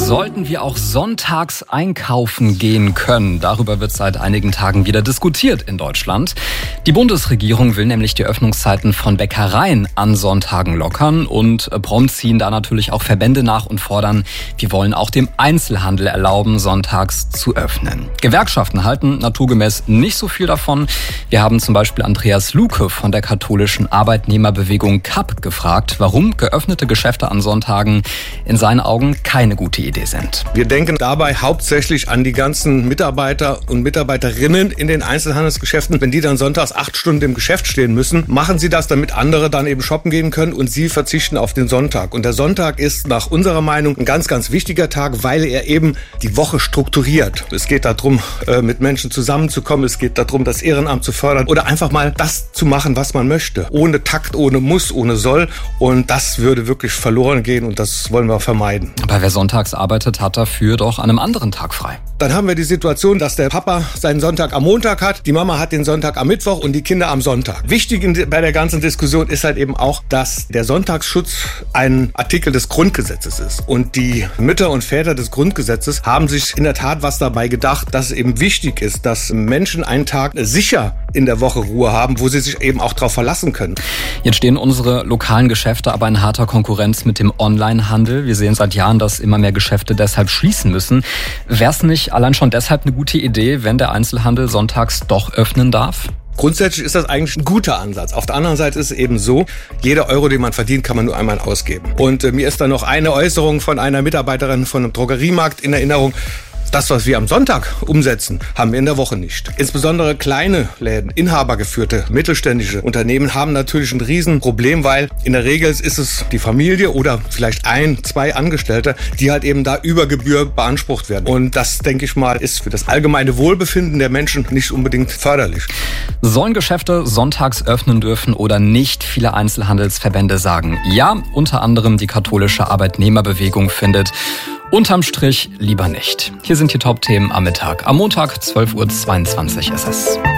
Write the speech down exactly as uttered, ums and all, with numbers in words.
Sollten wir auch sonntags einkaufen gehen können? Darüber wird seit einigen Tagen wieder diskutiert in Deutschland. Die Bundesregierung will nämlich die Öffnungszeiten von Bäckereien an Sonntagen lockern und prompt ziehen da natürlich auch Verbände nach und fordern, wir wollen auch dem Einzelhandel erlauben, sonntags zu öffnen. Gewerkschaften halten naturgemäß nicht so viel davon. Wir haben zum Beispiel Andreas Luke von der katholischen Arbeitnehmerbewegung K A P gefragt, warum geöffnete Geschäfte an Sonntagen in seinen Augen keine gute Idee sind. Wir denken dabei hauptsächlich an die ganzen Mitarbeiter und Mitarbeiterinnen in den Einzelhandelsgeschäften. Wenn die dann sonntags acht Stunden im Geschäft stehen müssen, machen sie das, damit andere dann eben shoppen gehen können und sie verzichten auf den Sonntag. Und der Sonntag ist nach unserer Meinung ein ganz, ganz wichtiger Tag, weil er eben die Woche strukturiert. Es geht darum, mit Menschen zusammenzukommen. Es geht darum, das Ehrenamt zu fördern oder einfach mal das zu machen, was man möchte. Ohne Takt, ohne Muss, ohne Soll. Und das würde wirklich verloren gehen und das wollen wir vermeiden. Aber wer sonntags arbeitet, hat dafür doch an einem anderen Tag frei. Dann haben wir die Situation, dass der Papa seinen Sonntag am Montag hat, die Mama hat den Sonntag am Mittwoch und die Kinder am Sonntag. Wichtig bei der ganzen Diskussion ist halt eben auch, dass der Sonntagsschutz ein Artikel des Grundgesetzes ist. Und die Mütter und Väter des Grundgesetzes haben sich in der Tat was dabei gedacht, dass es eben wichtig ist, dass Menschen einen Tag sicher in der Woche Ruhe haben, wo sie sich eben auch darauf verlassen können. Jetzt stehen unsere lokalen Geschäfte aber in harter Konkurrenz mit dem Onlinehandel. Wir sehen seit Jahren, dass immer mehr Geschäfte deshalb schließen müssen. Wäre es nicht allein schon deshalb eine gute Idee, wenn der Einzelhandel sonntags doch öffnen darf? Grundsätzlich ist das eigentlich ein guter Ansatz. Auf der anderen Seite ist es eben so, jeder Euro, den man verdient, kann man nur einmal ausgeben. Und äh, mir ist da noch eine Äußerung von einer Mitarbeiterin von einem Drogeriemarkt in Erinnerung. Das, was wir am Sonntag umsetzen, haben wir in der Woche nicht. Insbesondere kleine Läden, inhabergeführte, mittelständische Unternehmen haben natürlich ein Riesenproblem, weil in der Regel ist es die Familie oder vielleicht ein, zwei Angestellte, die halt eben da über Gebühr beansprucht werden. Und das, denke ich mal, ist für das allgemeine Wohlbefinden der Menschen nicht unbedingt förderlich. Sollen Geschäfte sonntags öffnen dürfen oder nicht? Viele Einzelhandelsverbände sagen ja. Unter anderem die katholische Arbeitnehmerbewegung findet unterm Strich lieber nicht. Hier sind die Top-Themen am Mittag. Am Montag, zwölf Uhr zweiundzwanzig ist es.